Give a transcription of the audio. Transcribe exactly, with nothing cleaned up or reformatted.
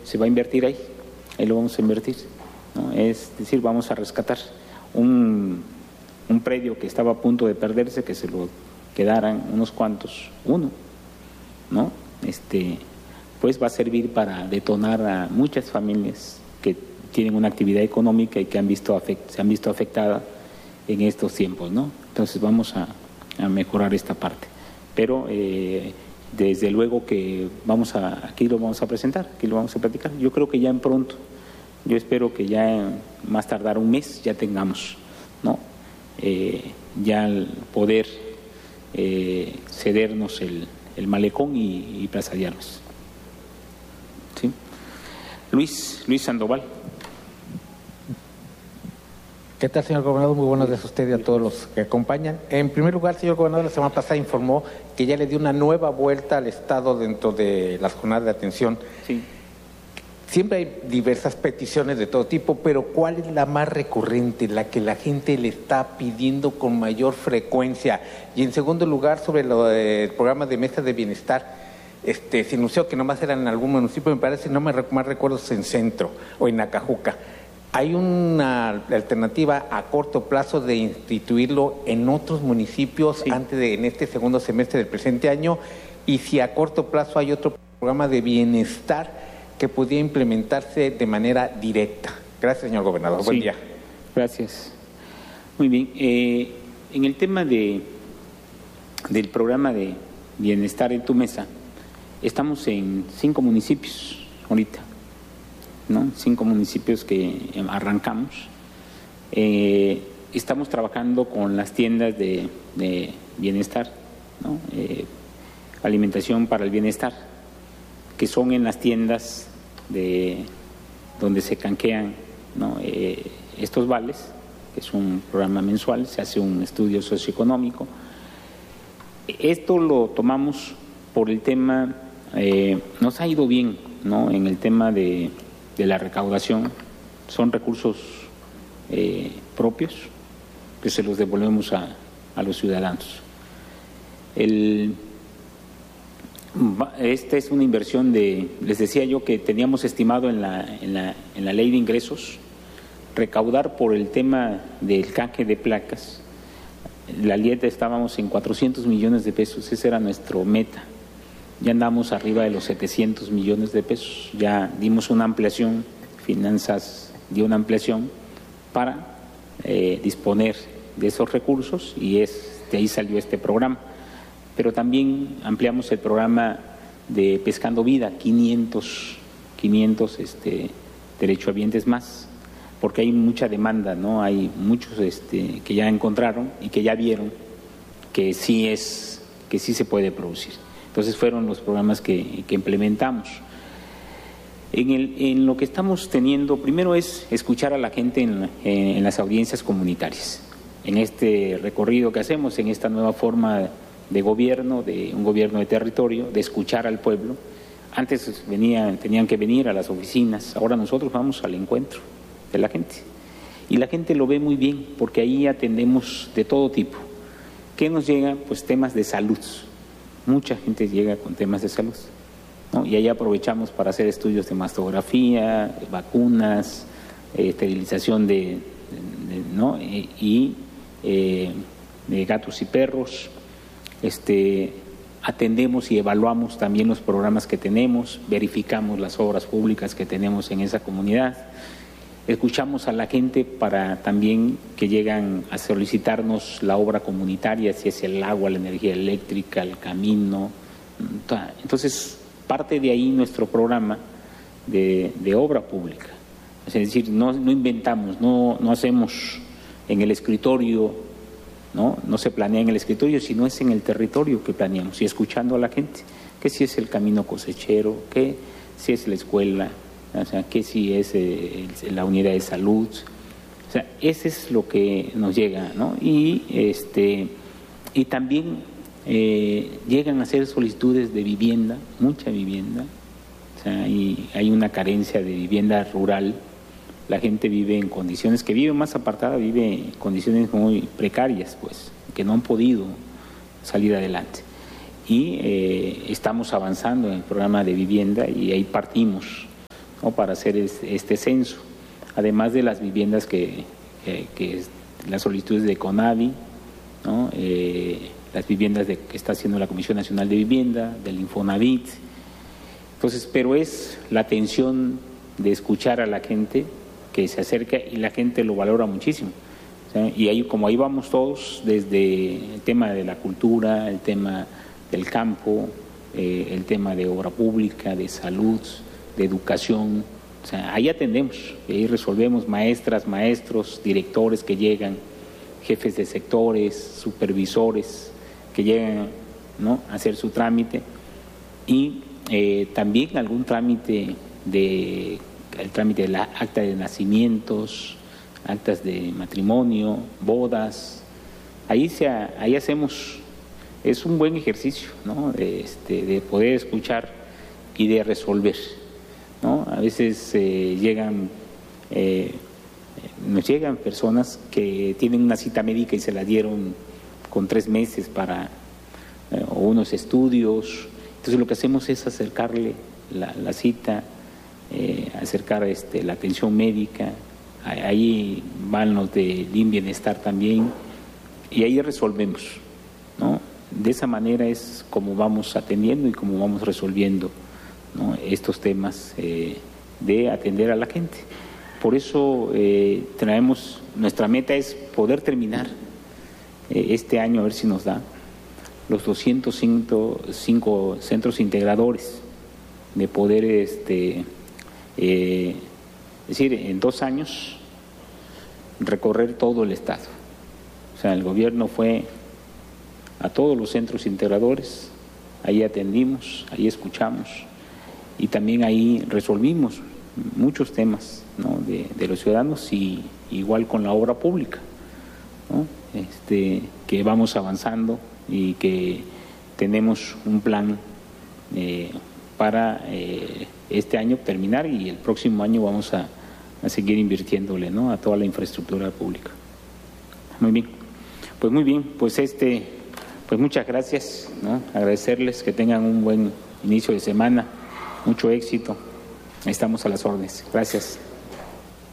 se va a invertir ahí, ahí lo vamos a invertir, ¿no? Es decir, vamos a rescatar un, un predio que estaba a punto de perderse, que se lo quedaran unos cuantos, uno, ¿no? Este, pues va a servir para detonar a muchas familias que tienen una actividad económica y que han visto afect, se han visto afectadas en estos tiempos, ¿no? Entonces vamos a, a mejorar esta parte. Pero eh, desde luego que vamos a, aquí lo vamos a presentar, aquí lo vamos a platicar. Yo creo que ya en pronto, yo espero que ya en más tardar un mes ya tengamos, ¿no? Eh, ya el poder eh, cedernos el, el malecón y, y Plaza de Armas. ¿Sí? Luis, Luis Sandoval. ¿Qué tal, señor gobernador? Muy buenos días a usted y a todos los que acompañan. En primer lugar, señor gobernador, la semana pasada informó que ya le dio una nueva vuelta al Estado dentro de las jornadas de atención. Sí. Siempre hay diversas peticiones de todo tipo, pero ¿cuál es la más recurrente, la que la gente le está pidiendo con mayor frecuencia? Y en segundo lugar, sobre lo del programa de mesas de bienestar, este, se anunció que nomás eran en algún municipio, me parece, no me más recuerdo, en Centro o en Acajuca. ¿Hay una alternativa a corto plazo de instituirlo en otros municipios sí. antes de en este segundo semestre del presente año? Y si a corto plazo hay otro programa de bienestar que pudiera implementarse de manera directa. Gracias, señor gobernador. Sí. Buen día. Gracias. Muy bien. Eh, en el tema de del programa de bienestar en tu mesa, estamos en cinco municipios ahorita, ¿no? Cinco municipios que arrancamos. Eh, estamos trabajando con las tiendas de, de bienestar, ¿no? Eh, alimentación para el bienestar, que son en las tiendas de donde se canjean, ¿no? eh, estos vales, que es un programa mensual, se hace un estudio socioeconómico. Esto lo tomamos por el tema, eh, nos ha ido bien, ¿no? En el tema de de la recaudación, son recursos eh, propios que se los devolvemos a, a los ciudadanos. El, esta es una inversión de, les decía yo que teníamos estimado en la, en la, en la ley de ingresos, recaudar por el tema del canje de placas. La Lieta estábamos en cuatrocientos millones de pesos, esa era nuestra meta. Ya andamos arriba de los setecientos millones de pesos, ya dimos una ampliación, Finanzas dio una ampliación para eh, disponer de esos recursos y es, de ahí salió este programa. Pero también ampliamos el programa de Pescando Vida, quinientos, quinientos este, derechohabientes más, porque hay mucha demanda, ¿no? Hay muchos este, que ya encontraron y que ya vieron que sí, es, que sí se puede producir. Entonces fueron los programas que, que implementamos. En, el, en lo que estamos teniendo, primero es escuchar a la gente en, en, en las audiencias comunitarias. En este recorrido que hacemos, en esta nueva forma de gobierno, de un gobierno de territorio, de escuchar al pueblo. Antes venían, tenían que venir a las oficinas, ahora nosotros vamos al encuentro de la gente. Y la gente lo ve muy bien, porque ahí atendemos de todo tipo. ¿Qué nos llega? Pues temas de salud. Mucha gente llega con temas de salud, ¿no? Y ahí aprovechamos para hacer estudios de mastografía, vacunas, eh, esterilización de, de, de ¿no? E, y eh, de gatos y perros. Este, atendemos y evaluamos también los programas que tenemos, verificamos las obras públicas que tenemos en esa comunidad. Escuchamos a la gente para también que llegan a solicitarnos la obra comunitaria, si es el agua, la energía eléctrica, el camino. Entonces, parte de ahí nuestro programa de, de obra pública. Es decir, no, no inventamos, no, no hacemos en el escritorio, ¿no? No se planea en el escritorio, sino es en el territorio que planeamos y escuchando a la gente, que si es el camino cosechero, que si es la escuela, o sea, que si es eh, la unidad de salud, o sea, ese es lo que nos llega, ¿no? Y este y también eh, llegan a hacer solicitudes de vivienda, mucha vivienda, o sea, y hay una carencia de vivienda rural. La gente vive en condiciones, que vive más apartada, vive en condiciones muy precarias, pues, que no han podido salir adelante. Y eh, estamos avanzando en el programa de vivienda y ahí partimos ¿no? Para hacer este, este censo, además de las viviendas que, que, que las solicitudes de CONAVI, ¿no? eh, las viviendas de, que está haciendo la Comisión Nacional de Vivienda, del Infonavit. Entonces, pero es la atención de escuchar a la gente que se acerca y la gente lo valora muchísimo. O sea, y ahí, como ahí vamos todos, desde el tema de la cultura, el tema del campo, eh, el tema de obra pública, de salud, de educación, o sea, ahí atendemos, ahí resolvemos, maestras, maestros, directores que llegan, jefes de sectores, supervisores que llegan, ¿no? a hacer su trámite, y eh, también algún trámite de el trámite de la acta de nacimientos, actas de matrimonio, bodas. Ahí se ahí hacemos, es un buen ejercicio, ¿no? de, este, de poder escuchar y de resolver, ¿no? A veces eh, llegan eh, nos llegan personas que tienen una cita médica y se la dieron con tres meses para eh, o unos estudios. Entonces lo que hacemos es acercarle la, la cita, eh, acercar este, la atención médica. Ahí van los de Bienestar también, y ahí resolvemos, ¿no? De esa manera es como vamos atendiendo y como vamos resolviendo, ¿no? estos temas eh, de atender a la gente. Por eso eh, traemos, nuestra meta es poder terminar eh, este año, a ver si nos da, los doscientos cinco centros integradores, de poder, este, eh, es decir, en dos años recorrer todo el estado. O sea, el gobierno fue a todos los centros integradores, ahí atendimos, ahí escuchamos y también ahí resolvimos muchos temas, ¿no? de, de los ciudadanos, y igual con la obra pública, ¿no? este, que vamos avanzando y que tenemos un plan eh, para eh, este año terminar, y el próximo año vamos a, a seguir invirtiéndole, ¿no? a toda la infraestructura pública. Muy bien, pues muy bien, pues este, pues muchas gracias, ¿no? agradecerles, que tengan un buen inicio de semana, mucho éxito, estamos a las órdenes. Gracias.